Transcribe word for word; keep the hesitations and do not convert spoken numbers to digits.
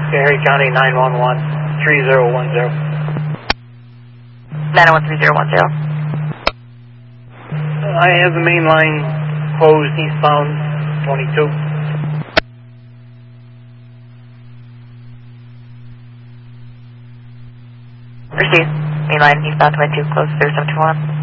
Harry County nine one one, three zero one zero. nine one three zero one zero. I have the main line closed eastbound twenty-two. Received. Main line eastbound twenty-two, close through seven two one.